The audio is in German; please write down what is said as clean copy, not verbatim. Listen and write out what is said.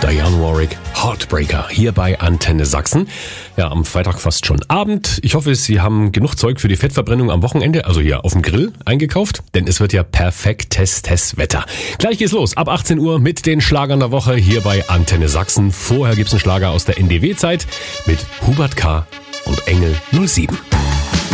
Dionne Warwick, Heartbreaker, hier bei Antenne Sachsen. Ja, am Freitag fast schon Abend. Ich hoffe, Sie haben genug Zeug für die Fettverbrennung am Wochenende, also hier auf dem Grill, eingekauft. Denn es wird ja perfektes Wetter. Gleich geht's los, ab 18 Uhr mit den Schlagern der Woche hier bei Antenne Sachsen. Vorher gibt's einen Schlager aus der NDW-Zeit mit Hubert K. und Engel 07.